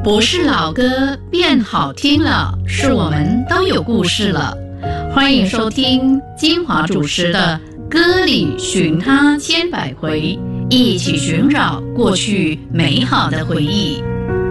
不是老歌变好听了，是我们都有故事了。欢迎收听金华主持的歌里寻他千百回，一起寻找过去美好的回忆。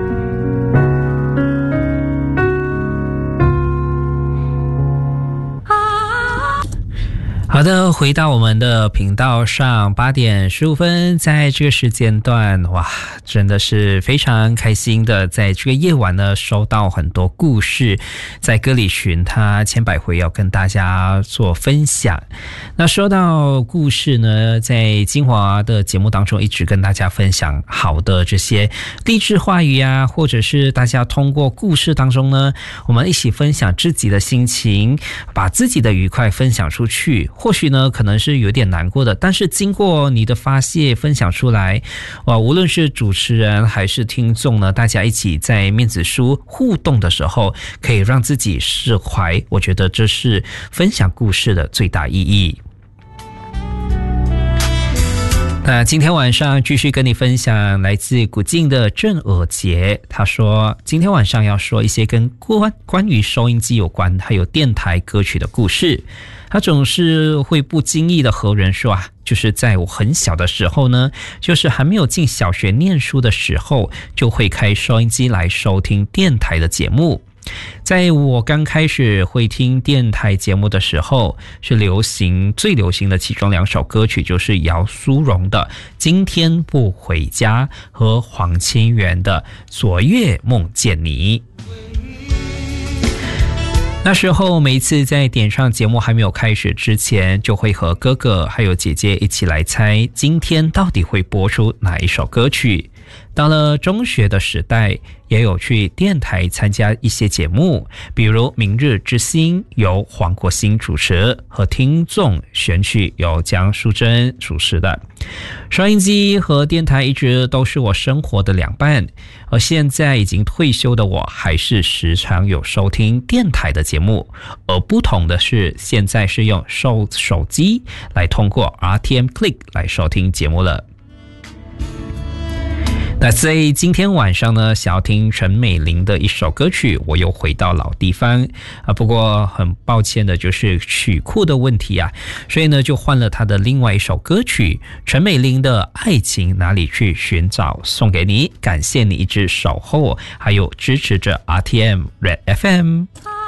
好的，回到我们的频道上，8点15分，在这个时间段，哇，真的是非常开心的，在这个夜晚呢，收到很多故事，在歌里寻他千百回要跟大家做分享。那说到故事呢，在金华的节目当中，一直跟大家分享好的这些励志话语啊，或者是大家通过故事当中呢，我们一起分享自己的心情，把自己的愉快分享出去。或许呢可能是有点难过的，但是经过你的发泄分享出来，无论是主持人还是听众呢，大家一起在面子书互动的时候，可以让自己释怀，我觉得这是分享故事的最大意义。那今天晚上继续跟你分享来自古晋的郑尔杰，他说今天晚上要说一些跟关于收音机有关还有电台歌曲的故事。他总是会不经意的和人说就是在我很小的时候呢，就是还没有进小学念书的时候，就会开收音机来收听电台的节目。在我刚开始会听电台节目的时候，是最流行的其中2首歌曲，就是姚苏蓉的《今天不回家》和黄清源的《昨夜梦见你》。那时候每一次在点唱节目还没有开始之前，就会和哥哥还有姐姐一起来猜今天到底会播出哪一首歌曲。到了中学的时代，也有去电台参加一些节目，比如《明日之星》由黄国兴主持，和听众选曲由江淑珍主持的。收音机和电台一直都是我生活的两半，而现在已经退休的我，还是时常有收听电台的节目，而不同的是，现在是用手机来通过 RTM Click 来收听节目了。那在今天晚上呢，想要听陈美玲的一首歌曲，我又回到老地方不过很抱歉的就是曲库的问题所以呢就换了她的另外一首歌曲，陈美玲的《爱情哪里去寻找》，送给你。感谢你一直守候还有支持着 RTM Red FM。